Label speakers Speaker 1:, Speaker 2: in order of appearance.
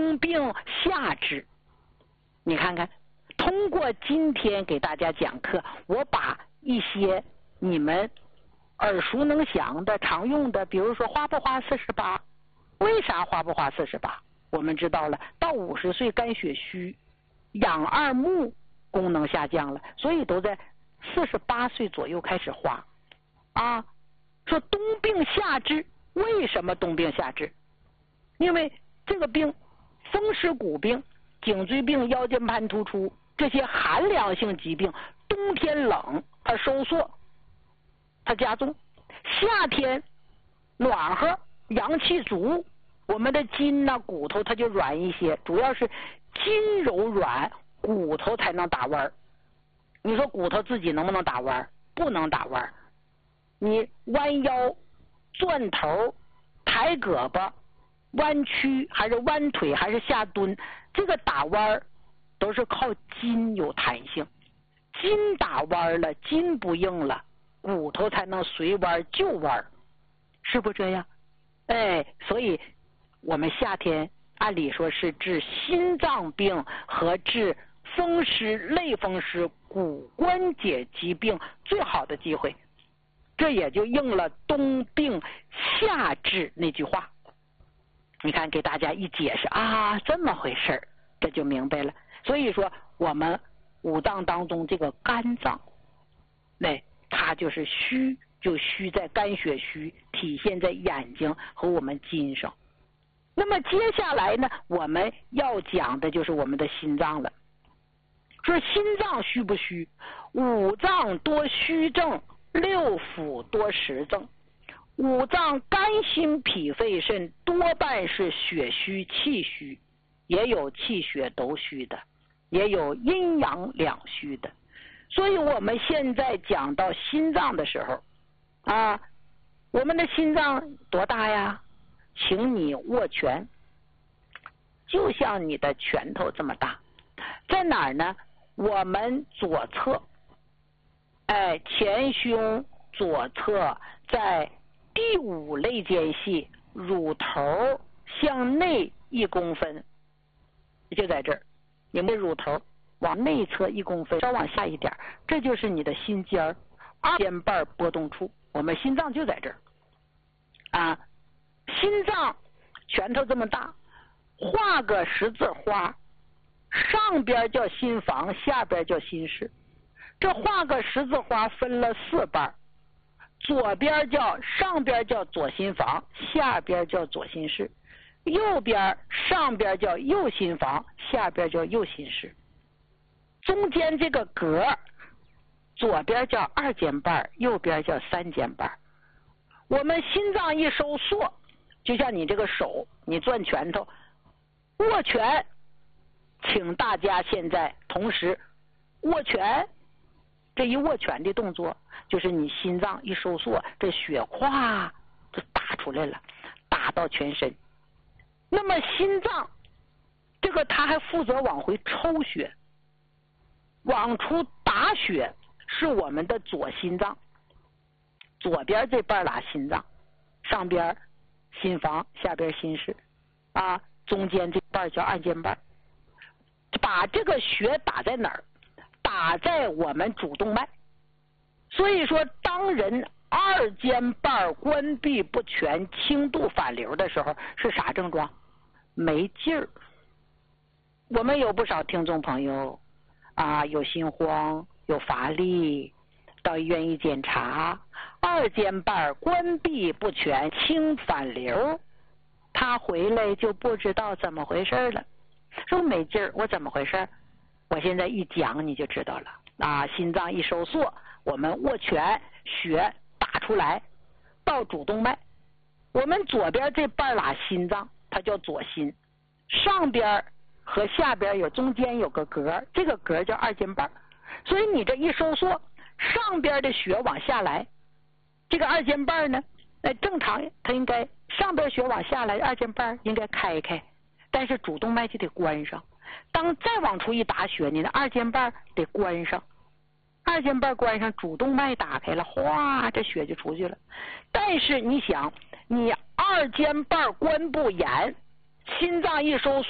Speaker 1: 冬病夏治。你看看，通过今天给大家讲课，我把一些你们耳熟能详的常用的，比如说花不花48，为啥花不花48？我们知道了，到50岁肝血虚，养二目功能下降了，所以都在48岁左右开始花啊。说冬病夏治，为什么冬病夏治？因为这个病风湿骨病、颈椎病、腰间盘突出这些寒凉性疾病，冬天冷它收缩，它加重；夏天暖和，阳气足，我们的筋呐、骨头它就软一些，主要是筋柔软，骨头才能打弯儿。你说骨头自己能不能打弯儿？不能打弯儿。你弯腰、转头、抬胳膊、弯曲还是弯腿还是下蹲，这个打弯儿都是靠筋有弹性，筋打弯了，筋不硬了，骨头才能随弯就弯，是不这样？哎，所以我们夏天按理说是治心脏病和治风湿、类风湿、骨关节疾病最好的机会，这也就应了冬病夏治那句话。你看给大家一解释啊，这么回事儿，这就明白了。所以说我们五脏当中这个肝脏，它就是虚，就虚在肝血虚，体现在眼睛和我们筋上。那么接下来呢，我们要讲的就是我们的心脏了。说心脏虚不虚？五脏多虚症，六腑多实症。五脏肝心脾肺肾多半是血虚气虚，也有气血都虚的，也有阴阳两虚的。所以我们现在讲到心脏的时候啊，我们的心脏多大呀？请你握拳，就像你的拳头这么大。在哪儿呢？我们左侧，前胸左侧，在第5肋间隙乳头向内1公分，就在这儿。你们的乳头往内侧1公分，稍往下一点，这就是你的心尖儿，2尖瓣波动处。我们心脏就在这儿啊。心脏拳头这么大，画个十字花，上边叫心房，下边叫心室。这画个十字花分了4瓣，左边上边叫左心房，下边叫左心室；右边上边叫右心房，下边叫右心室。中间这个格，左边叫2尖瓣，右边叫3尖瓣。我们心脏一收缩，就像你这个手，你攥拳头握拳，请大家现在同时握拳。这一握拳的动作，就是你心脏一收缩，这血哗就打出来了，打到全身。那么心脏这个它还负责往回抽血，往出打血，是我们的左心脏，左边这半拉心脏，上边心房，下边心室啊，中间这半叫2尖瓣。把这个血打在哪儿？打在我们主动脉。所以说当人2尖瓣关闭不全，轻度反流的时候，是啥症状？没劲儿。我们有不少听众朋友啊，有心慌，有乏力，到医院一检查，2尖瓣关闭不全，轻反流，他回来就不知道怎么回事了。说没劲儿，我怎么回事？我现在一讲你就知道了啊！心脏一收缩，我们握拳，血打出来到主动脉。我们左边这半拉心脏它叫左心，上边和下边中间有个格，这个格叫2尖瓣。所以你这一收缩，上边的血往下来，这个2尖瓣呢，正常它应该上边血往下来，2尖瓣应该开开，但是主动脉就得关上。当再往出一打血，你的2尖瓣得关上，2尖瓣关上，主动脉打开了，哗，这血就出去了。但是你想，你2尖瓣关不严，心脏一收缩。